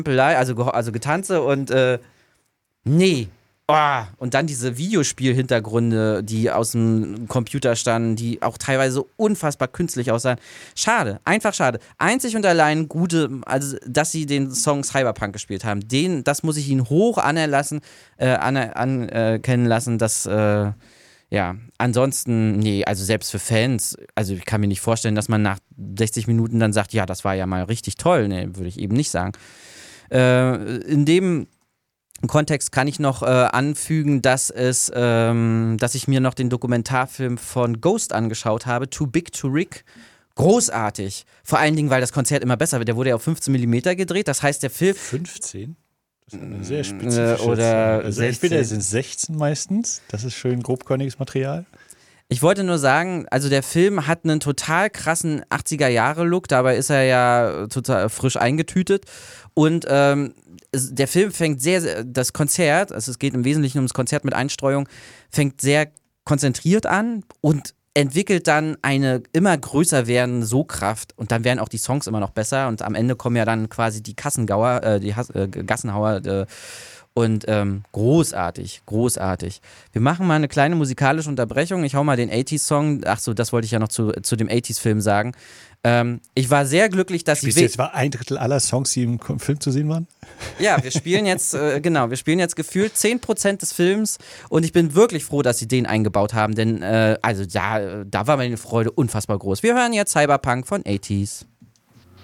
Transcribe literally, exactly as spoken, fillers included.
also, also Getanze und äh, nee. Oh, und dann diese Videospiel-Hintergründe, die aus dem Computer standen, die auch teilweise unfassbar künstlich aussahen. Schade, einfach schade. Einzig und allein gute, also dass sie den Song Cyberpunk gespielt haben, den, das muss ich ihnen hoch anerlassen, äh, anerkennen lassen, dass, äh, ja, ansonsten, nee, also selbst für Fans, also ich kann mir nicht vorstellen, dass man nach sechzig Minuten dann sagt, ja, das war ja mal richtig toll, nee, würde ich eben nicht sagen. Äh, in dem Im Kontext kann ich noch äh, anfügen, dass es, ähm, dass ich mir noch den Dokumentarfilm von Ghost angeschaut habe, Too Big to Rick. Großartig. Vor allen Dingen, weil das Konzert immer besser wird. Der wurde ja auf fünfzehn Millimeter gedreht. Das heißt, der Film. fünfzehn? Das ist eine sehr spezifische äh, Oder Zahl. Also sechzehn. entweder sind es sechzehn meistens. Das ist schön grobkörniges Material. Ich wollte nur sagen, also der Film hat einen total krassen achtziger-Jahre-Look. Dabei ist er ja total frisch eingetütet. Und ähm, der Film fängt sehr, sehr, das Konzert, also es geht im Wesentlichen ums Konzert mit Einstreuung, fängt sehr konzentriert an und entwickelt dann eine immer größer werdende Sogkraft und dann werden auch die Songs immer noch besser und am Ende kommen ja dann quasi die Kassengauer, äh, die Has äh, Gassenhauer äh, und ähm, großartig, großartig. Wir machen mal eine kleine musikalische Unterbrechung. Ich hau mal den achtziger-Song, ach so, das wollte ich ja noch zu, zu dem achtziger-Film sagen. Ähm, ich war sehr glücklich, dass Spielst sie... du jetzt war ein Drittel aller Songs, die im Film zu sehen waren? Ja, wir spielen jetzt, äh, genau, wir spielen jetzt gefühlt zehn Prozent des Films und ich bin wirklich froh, dass sie den eingebaut haben, denn, äh, also da, da war meine Freude unfassbar groß. Wir hören jetzt Cyberpunk von achtziger.